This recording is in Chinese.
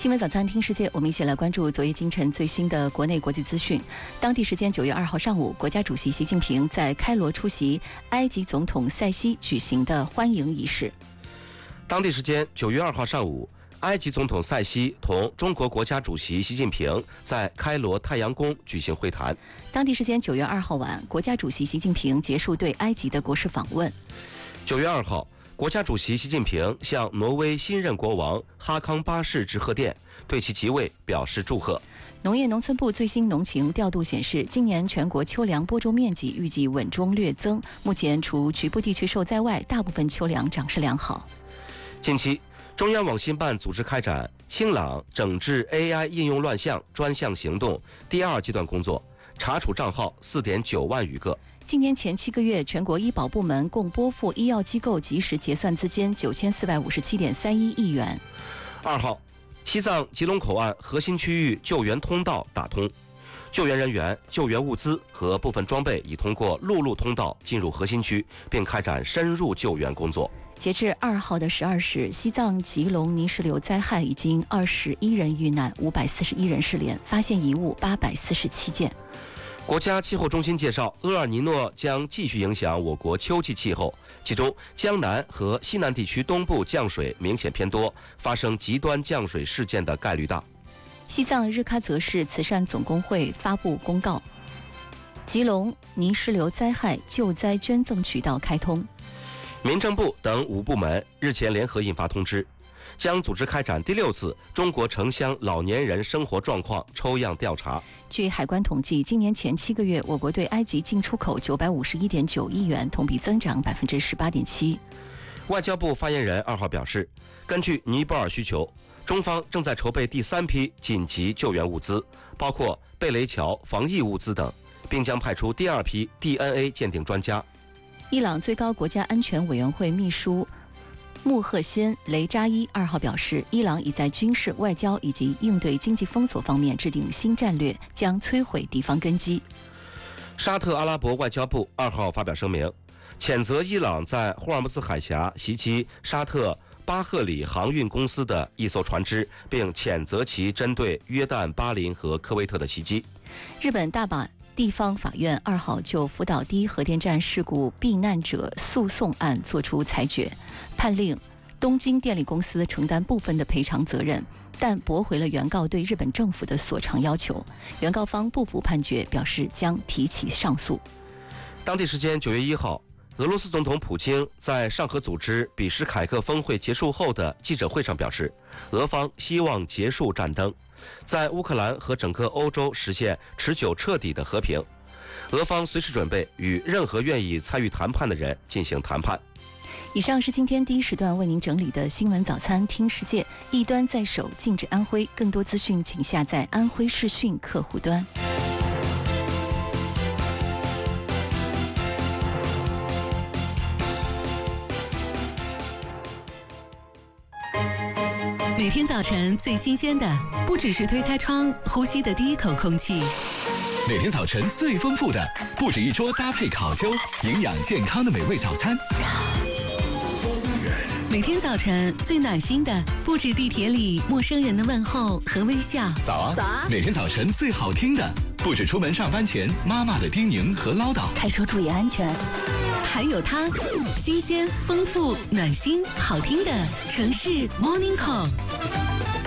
新闻早餐听世界，我们一起来关注昨夜今晨最新的国内国际资讯。当地时间9月2号上午，国家主席习近平在开罗出席埃及总统塞西举行的欢迎仪式。 当地时间9月2号上午，埃及总统塞西同中国国家主席习近平在开罗太阳宫举行会谈。 当地时间9月2号晚，国家主席习近平结束对埃及的国事访问。 9月2号，国家主席习近平向挪威新任国王哈康8世致贺电，对其即位表示祝贺。 农业农村部最新农情调度显示，今年全国秋粮播种面积预计稳中略增，目前除局部地区受灾外，大部分秋粮长势良好。 近期，中央网信办组织开展清朗整治 AI 应用乱象专项行动第2阶段工作，查处账号4.9万余个。 今年前7个月，全国医保部门共拨付医药机构及时结算资金9457.31亿元。 2号，西藏吉隆口岸核心区域救援通道打通，救援人员、救援物资和部分装备已通过陆路通道进入核心区，并开展深入救援工作。 截至2号的12时，西藏吉隆泥石流灾害已经21人遇难，541人失联，发现遗物847件。 国家气候中心介绍，厄尔尼诺将继续影响我国秋季气候，其中江南和西南地区东部降水明显偏多，发生极端降水事件的概率大。 西藏日喀则市慈善总工会发布公告，吉隆泥石流灾害救灾捐赠渠道开通。 民政部等5部门日前联合印发通知，将组织开展第6次中国城乡老年人生活状况抽样调查。 据海关统计，今年前7个月，我国对埃及进出口951.9亿元，同比增长18.7%。 外交部发言人2号表示，根据尼泊尔需求，中方正在筹备第3批紧急救援物资，包括贝雷桥防疫物资等，并将派出第2批 DNA 鉴定专家。 伊朗最高国家安全委员会秘书穆赫辛·雷扎伊2号表示，伊朗已在军事、外交以及应对经济封锁方面制定新战略，将摧毁敌方根基。 沙特阿拉伯外交部2号发表声明，谴责伊朗在霍尔木兹海峡袭击沙特巴赫里航运公司的一艘船只，并谴责其针对约旦、巴林和科威特的袭击。 日本大阪地方法院2号就福岛第一核电站事故避难者诉讼案作出裁决，判令东京电力公司承担部分的赔偿责任，但驳回了原告对日本政府的索偿要求。原告方不服判决，表示将提起上诉。 当地时间9月1号，俄罗斯总统普京在上合组织比什凯克峰会结束后的记者会上表示，俄方希望结束战争，在乌克兰和整个欧洲实现持久彻底的和平。俄方随时准备与任何愿意参与谈判的人进行谈判。 以上是今天第一时段为您整理的新闻早餐听世界，一端在手，静止安徽，更多资讯请下载安徽视讯客户端。 每天早晨最新鲜的，不只是推开窗呼吸的第一口空气。 每天早晨最丰富的，不止一桌搭配烤秋、营养健康的美味早餐。 每天早晨最暖心的，不止地铁里陌生人的问候和微笑。 早啊，早啊！每天早晨最好听的，不止出门上班前妈妈的叮咛和唠叨。 开车注意安全。 还有它，新鲜、丰富、暖心、好听的城市 Morning Call。